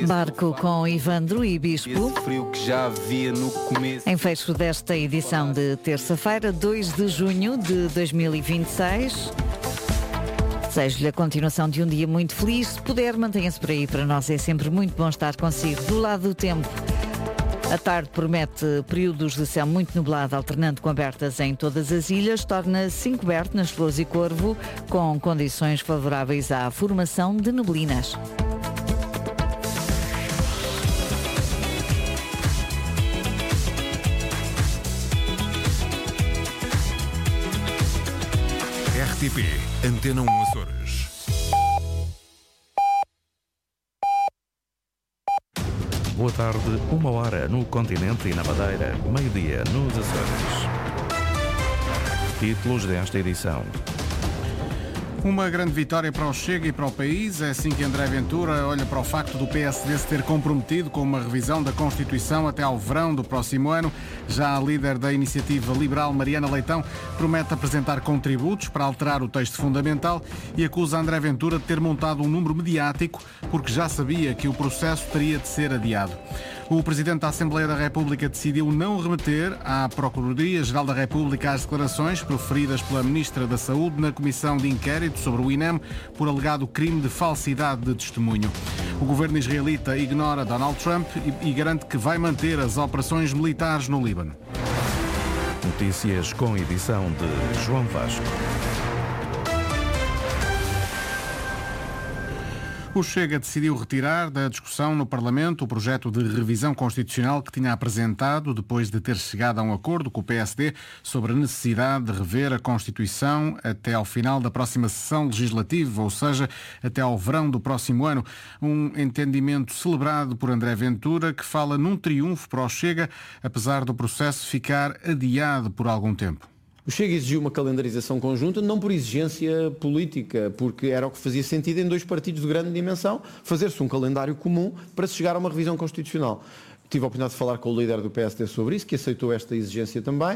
Barco com Ivandro e Bispo. Esse frio que já havia no começo. Em fecho desta edição de terça-feira, 2 de junho de 2026. Desejo-lhe a continuação de um dia muito feliz. Se puder, mantenha-se por aí. Para nós é sempre muito bom estar consigo. Do lado do tempo, a tarde promete períodos de céu muito nublado, alternando com abertas em todas as ilhas. Torna-se encoberto nas Flores e Corvo, com condições favoráveis à formação de neblinas. RTP Antena 1 Açores. Boa tarde, 1h no continente e na Madeira, meio-dia nos Açores. Títulos desta edição. Uma grande vitória para o Chega e para o país. É assim que André Ventura olha para o facto do PSD se ter comprometido com uma revisão da Constituição até ao verão do próximo ano. Já a líder da Iniciativa Liberal, Mariana Leitão, promete apresentar contributos para alterar o texto fundamental e acusa André Ventura de ter montado um número mediático porque já sabia que o processo teria de ser adiado. O Presidente da Assembleia da República decidiu não remeter à Procuradoria-Geral da República as declarações proferidas pela Ministra da Saúde na Comissão de Inquérito sobre o INEM por alegado crime de falsidade de testemunho. O governo israelita ignora Donald Trump e garante que vai manter as operações militares no Líbano. Notícias com edição de João Vasco. O Chega decidiu retirar da discussão no Parlamento o projeto de revisão constitucional que tinha apresentado depois de ter chegado a um acordo com o PSD sobre a necessidade de rever a Constituição até ao final da próxima sessão legislativa, ou seja, até ao verão do próximo ano. Um entendimento celebrado por André Ventura que fala num triunfo para o Chega, apesar do processo ficar adiado por algum tempo. O Chega exigiu uma calendarização conjunta, não por exigência política, porque era o que fazia sentido em dois partidos de grande dimensão, fazer-se um calendário comum para se chegar a uma revisão constitucional. Tive a oportunidade de falar com o líder do PSD sobre isso, que aceitou esta exigência também.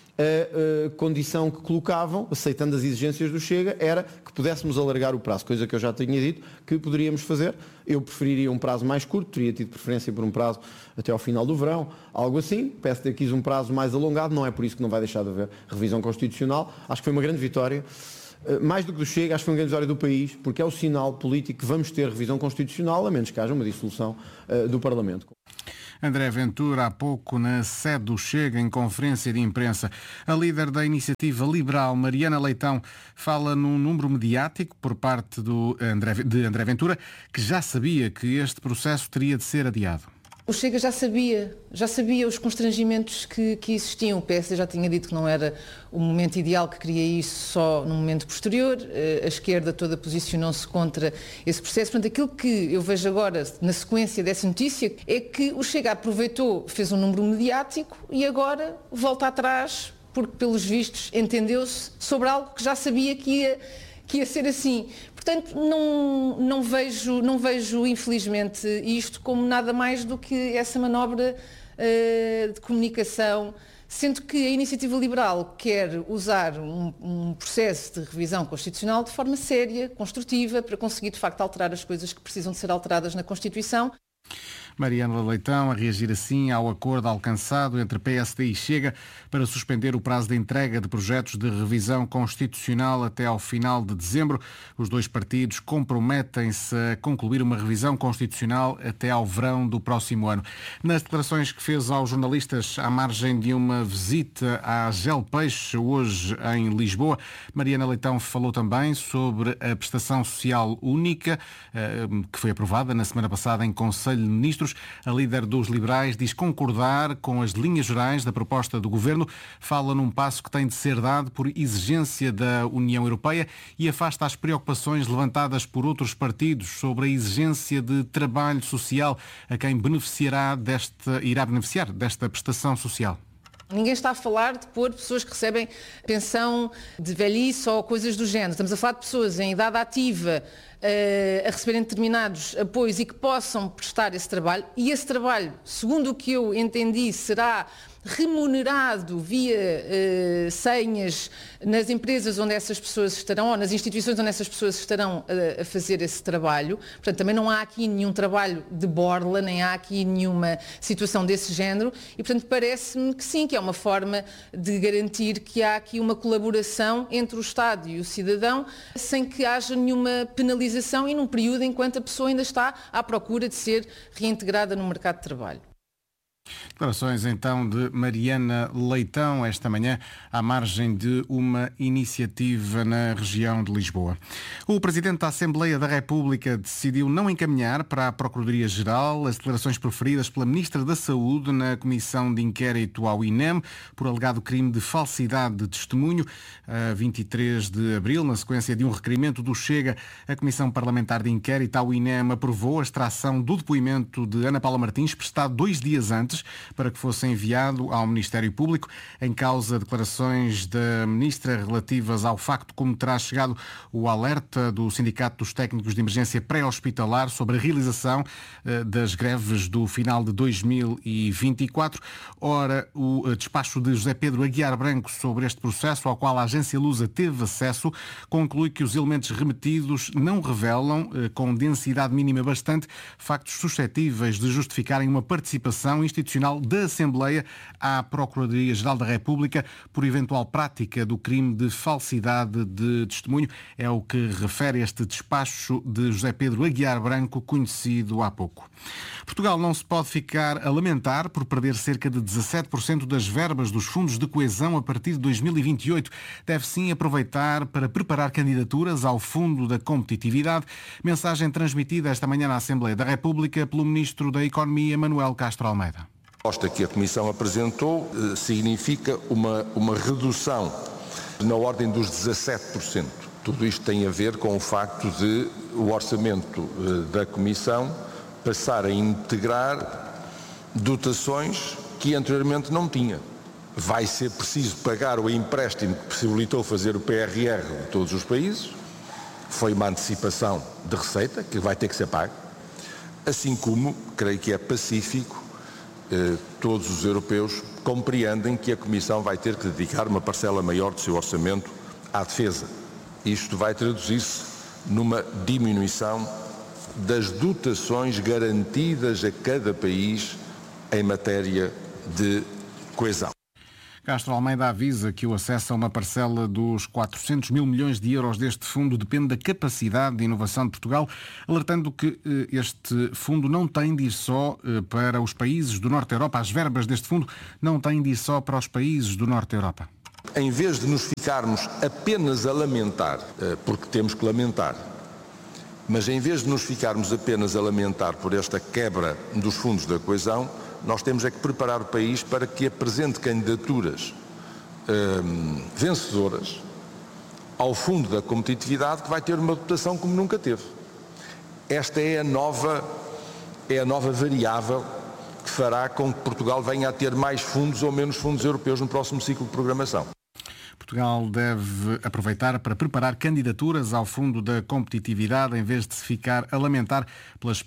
A condição que colocavam, aceitando as exigências do Chega, era que pudéssemos alargar o prazo, coisa que eu já tinha dito que poderíamos fazer. Eu preferiria um prazo mais curto, teria tido preferência por um prazo até ao final do verão, algo assim. O PSD quis um prazo mais alongado, não é por isso que não vai deixar de haver revisão constitucional. Acho que foi uma grande vitória. Mais do que do Chega, acho que foi uma grande vitória do país, porque é o sinal político que vamos ter revisão constitucional, a menos que haja uma dissolução do Parlamento. André Ventura, há pouco, na sede do Chega, em conferência de imprensa. A líder da Iniciativa Liberal, Mariana Leitão, fala num número mediático por parte de André Ventura, que já sabia que este processo teria de ser adiado. O Chega já sabia os constrangimentos que existiam. O PSD já tinha dito que não era o momento ideal, que queria isso só no momento posterior. A esquerda toda posicionou-se contra esse processo. Portanto, aquilo que eu vejo agora, na sequência dessa notícia, é que o Chega aproveitou, fez um número mediático e agora volta atrás, porque, pelos vistos, entendeu-se sobre algo que já sabia que ia ser assim. Portanto, não vejo, infelizmente, isto como nada mais do que essa manobra de comunicação, sendo que a Iniciativa Liberal quer usar um processo de revisão constitucional de forma séria, construtiva, para conseguir, de facto, alterar as coisas que precisam de ser alteradas na Constituição. Mariana Leitão a reagir assim ao acordo alcançado entre PSD e Chega para suspender o prazo de entrega de projetos de revisão constitucional até ao final de dezembro. Os dois partidos comprometem-se a concluir uma revisão constitucional até ao verão do próximo ano. Nas declarações que fez aos jornalistas à margem de uma visita à Gel Peixe hoje em Lisboa, Mariana Leitão falou também sobre a prestação social única que foi aprovada na semana passada em Conselho de Ministros. A líder dos liberais diz concordar com as linhas gerais da proposta do Governo, fala num passo que tem de ser dado por exigência da União Europeia e afasta as preocupações levantadas por outros partidos sobre a exigência de trabalho social a quem irá beneficiar desta prestação social. Ninguém está a falar de pôr pessoas que recebem pensão de velhice ou coisas do género. Estamos a falar de pessoas em idade ativa a receberem determinados apoios e que possam prestar esse trabalho. E esse trabalho, segundo o que eu entendi, será remunerado via senhas nas empresas onde essas pessoas estarão, ou nas instituições onde essas pessoas estarão a fazer esse trabalho. Portanto, também não há aqui nenhum trabalho de borla, nem há aqui nenhuma situação desse género e, portanto, parece-me que sim, que é uma forma de garantir que há aqui uma colaboração entre o Estado e o cidadão sem que haja nenhuma penalização e num período enquanto a pessoa ainda está à procura de ser reintegrada no mercado de trabalho. Declarações então de Mariana Leitão esta manhã à margem de uma iniciativa na região de Lisboa. O Presidente da Assembleia da República decidiu não encaminhar para a Procuradoria-Geral as declarações proferidas pela Ministra da Saúde na Comissão de Inquérito ao INEM por alegado crime de falsidade de testemunho. A 23 de abril, na sequência de um requerimento do Chega, a Comissão Parlamentar de Inquérito ao INEM aprovou a extração do depoimento de Ana Paula Martins, prestado 2 dias antes, para que fosse enviado ao Ministério Público. Em causa, declarações da Ministra relativas ao facto como terá chegado o alerta do Sindicato dos Técnicos de Emergência Pré-Hospitalar sobre a realização das greves do final de 2024. Ora, o despacho de José Pedro Aguiar Branco sobre este processo, ao qual a agência Lusa teve acesso, conclui que os elementos remetidos não revelam, com densidade mínima bastante, factos suscetíveis de justificarem uma participação institucional da Assembleia à Procuradoria-Geral da República por eventual prática do crime de falsidade de testemunho. É o que refere este despacho de José Pedro Aguiar Branco, conhecido há pouco. Portugal não se pode ficar a lamentar por perder cerca de 17% das verbas dos fundos de coesão a partir de 2028. Deve sim aproveitar para preparar candidaturas ao Fundo da Competitividade. Mensagem transmitida esta manhã na Assembleia da República pelo Ministro da Economia, Manuel Castro Almeida. A proposta que a Comissão apresentou significa uma redução na ordem dos 17%. Tudo isto tem a ver com o facto de o orçamento da Comissão passar a integrar dotações que anteriormente não tinha. Vai ser preciso pagar o empréstimo que possibilitou fazer o PRR de todos os países. Foi uma antecipação de receita que vai ter que ser paga. Assim como, creio que é pacífico, todos os europeus compreendem que a Comissão vai ter que dedicar uma parcela maior do seu orçamento à defesa. Isto vai traduzir-se numa diminuição das dotações garantidas a cada país em matéria de coesão. Castro Almeida avisa que o acesso a uma parcela dos 400 mil milhões de euros deste fundo depende da capacidade de inovação de Portugal, alertando que este fundo não tem de ir só para os países do Norte da Europa. As verbas deste fundo não têm de ir só para os países do Norte da Europa. Em vez de nos ficarmos apenas a lamentar, porque temos que lamentar, mas em vez de nos ficarmos apenas a lamentar por esta quebra dos fundos da coesão, nós temos é que preparar o país para que apresente candidaturas vencedoras ao Fundo da Competitividade, que vai ter uma dotação como nunca teve. Esta é a nova variável que fará com que Portugal venha a ter mais fundos ou menos fundos europeus no próximo ciclo de programação. Portugal deve aproveitar para preparar candidaturas ao Fundo da Competitividade em vez de se ficar a lamentar pela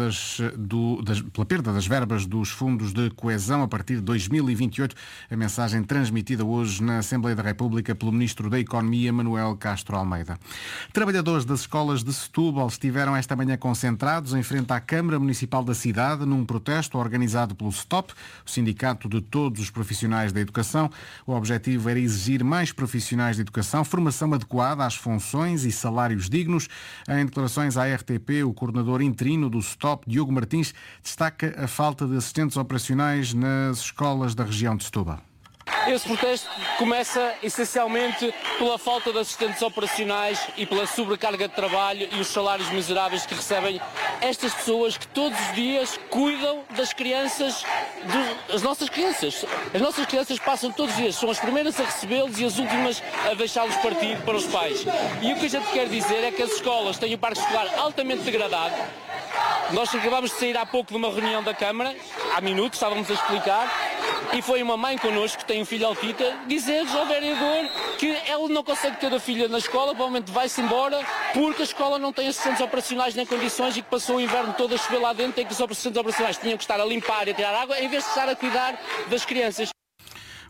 perda das verbas dos fundos de coesão a partir de 2028. A mensagem transmitida hoje na Assembleia da República pelo Ministro da Economia, Manuel Castro Almeida. Trabalhadores das escolas de Setúbal estiveram esta manhã concentrados em frente à Câmara Municipal da cidade num protesto organizado pelo STOP, o Sindicato de Todos os Profissionais da Educação. O objetivo era exigir mais profissionais de educação, formação adequada às funções e salários dignos. Em declarações à RTP, o coordenador interino do STOP, Diogo Martins, destaca a falta de assistentes operacionais nas escolas da região de Setúbal. Esse protesto começa essencialmente pela falta de assistentes operacionais e pela sobrecarga de trabalho e os salários miseráveis que recebem estas pessoas que todos os dias cuidam das crianças, das nossas crianças. As nossas crianças passam todos os dias, são as primeiras a recebê-los e as últimas a deixá-los partir para os pais. E o que a gente quer dizer é que as escolas têm o parque escolar altamente degradado. Nós acabámos de sair há pouco de uma reunião da Câmara, há minutos, estávamos a explicar, e foi uma mãe connosco que tem um filho autista dizer-nos ao vereador que ela não consegue ter a filha na escola, provavelmente vai-se embora porque a escola não tem assistentes operacionais nem condições e que passou o inverno todo a chover lá dentro e que os assistentes operacionais tinham que estar a limpar e a tirar água em vez de estar a cuidar das crianças.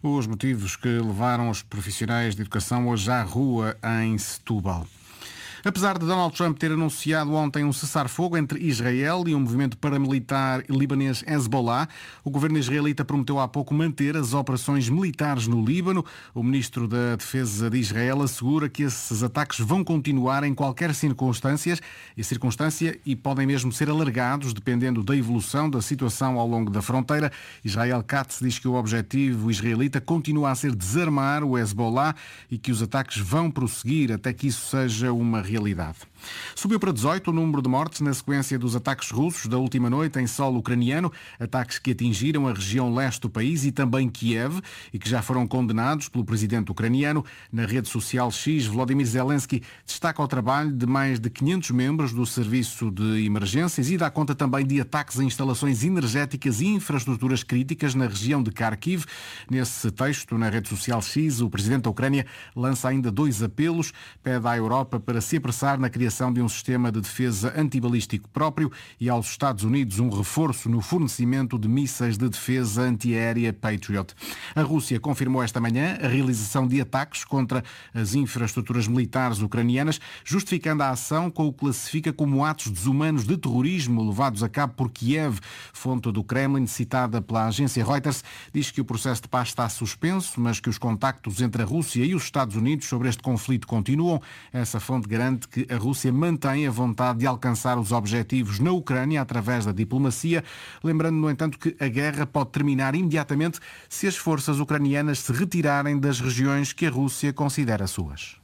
os motivos que levaram os profissionais de educação hoje à rua em Setúbal. Apesar de Donald Trump ter anunciado ontem um cessar-fogo entre Israel e o movimento paramilitar libanês Hezbollah, o governo israelita prometeu há pouco manter as operações militares no Líbano. O ministro da Defesa de Israel assegura que esses ataques vão continuar em qualquer circunstância e podem mesmo ser alargados dependendo da evolução da situação ao longo da fronteira. Israel Katz diz que o objetivo israelita continua a ser desarmar o Hezbollah e que os ataques vão prosseguir até que isso seja uma realidade. Subiu para 18 o número de mortes na sequência dos ataques russos da última noite em solo ucraniano, ataques que atingiram a região leste do país e também Kiev e que já foram condenados pelo presidente ucraniano. Na rede social X, Volodymyr Zelensky destaca o trabalho de mais de 500 membros do serviço de emergências e dá conta também de ataques a instalações energéticas e infraestruturas críticas na região de Kharkiv. Nesse texto, na rede social X, o presidente da Ucrânia lança ainda 2 apelos, pede à Europa para se apressar na criação de um sistema de defesa antibalístico próprio e aos Estados Unidos um reforço no fornecimento de mísseis de defesa antiaérea Patriot. A Rússia confirmou esta manhã a realização de ataques contra as infraestruturas militares ucranianas, justificando a ação com o que classifica como atos desumanos de terrorismo levados a cabo por Kiev. Fonte do Kremlin, citada pela agência Reuters, diz que o processo de paz está suspenso, mas que os contactos entre a Rússia e os Estados Unidos sobre este conflito continuam. Essa fonte garante que a Rússia mantém a vontade de alcançar os objetivos na Ucrânia através da diplomacia, lembrando, no entanto, que a guerra pode terminar imediatamente se as forças ucranianas se retirarem das regiões que a Rússia considera suas.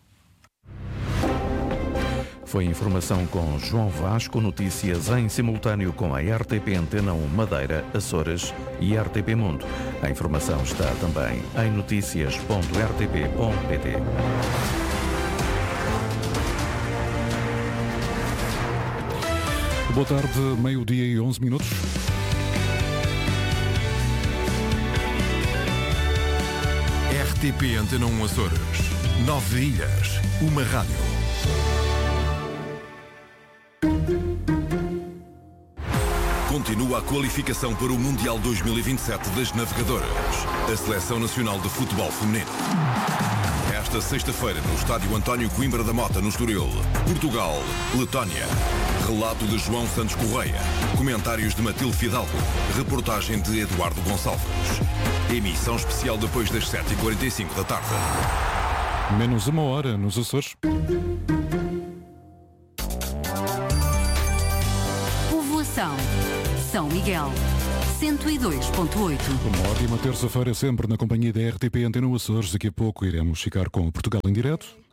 Foi informação com João Vasco, notícias em simultâneo com a RTP Antena 1 Madeira, Açores e RTP Mundo. A informação está também em noticias.rtp.pt. Boa tarde, meio-dia e 11 minutos. RTP Antena 1 Açores. 9 ilhas, uma rádio. Continua a qualificação para o Mundial 2027 das Navegadoras. A Seleção Nacional de Futebol Feminino. Esta sexta-feira, no estádio António Coimbra da Mota, no Estoril. Portugal, Letónia. Relato de João Santos Correia. Comentários de Matilde Fidalgo. Reportagem de Eduardo Gonçalves. Emissão especial depois das 7h45 da tarde. Menos uma hora nos Açores. Povoação. São Miguel. 102.8. Uma ótima terça-feira sempre na companhia da RTP Antena 1 Açores. Daqui a pouco iremos ficar com o Portugal em direto.